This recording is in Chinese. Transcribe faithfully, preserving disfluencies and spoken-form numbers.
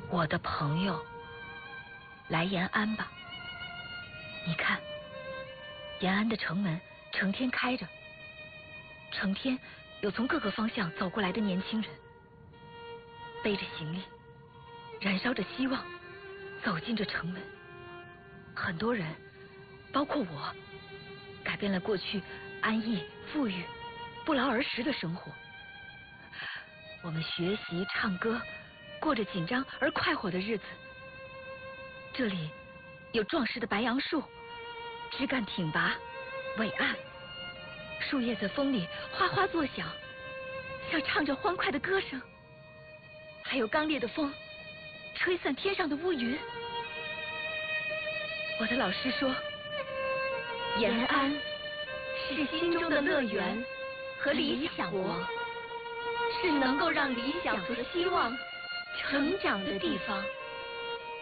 我的朋友，来延安吧。你看，延安的城门成天开着，成天有从各个方向走过来的年轻人，背着行李，燃烧着希望，走进这城门。很多人，包括我，改变了过去安逸、富裕、不劳而食的生活。我们学习、唱歌，过着紧张而快活的日子。这里有壮实的白杨树，枝干挺拔，伟岸，树叶在风里哗哗作响，像唱着欢快的歌声。还有刚烈的风，吹散天上的乌云。我的老师说，延安是心中的乐园和理想国，是能够让理想和希望成长的地方。